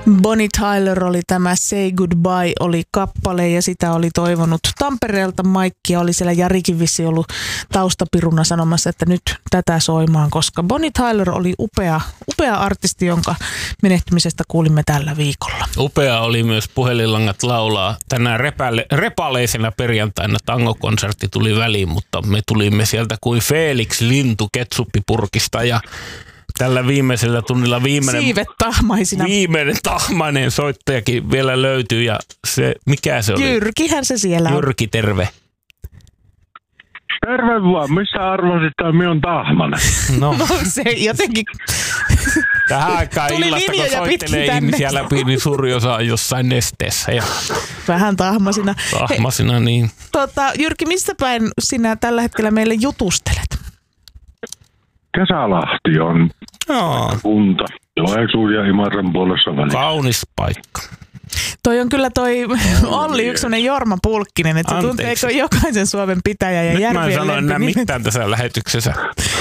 Bonnie Tyler oli tämä Say Goodbye oli kappale ja sitä oli toivonut Tampereelta Maikki ja oli siellä Jarikin vissi ollut taustapiruna sanomassa, että nyt tätä soimaan, koska Bonnie Tyler oli upea artisti, jonka menehtymisestä kuulimme tällä viikolla. Upea oli myös Puhelinlangat laulaa. Tänään repaleisena perjantaina tangokonsertti tuli väliin, mutta me tulimme sieltä kuin Felix Lintu ketsuppipurkista ja tällä viimeisellä tunnilla siivet tahmaisina. Viimeinen tahmainen soittajakin vielä löytyy ja se, mikä se oli? Jyrkihän se siellä on. Jyrki, terve. Terve vaan. Missä arvasit, että minä on tahmanen? No se jotenkin. Tähän aikaan illasta, kun soittelee ihmisiä läpi, niin suuri osa on jossain nesteessä. Ja vähän tahmasina. Tahmasina, niin. Jyrki, missä päin sinä tällä hetkellä meille jutustelet? Kesälahti on kunta. Joensuun ja Imatran puolessa väliin. Kaunis paikka. Toi on kyllä Olli yksi sellainen Jorma Pulkkinen, että se tunteeko jokaisen Suomen pitäjä ja järviä. Mä en sano enää mitään tässä lähetyksessä.